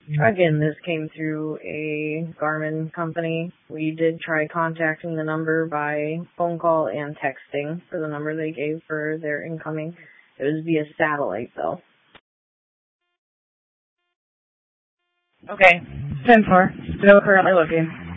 Again, this came through a Garmin company. We did try contacting the number by phone call and texting for the number they gave for their incoming. It was via satellite, though. Okay. 10-4. Still currently looking.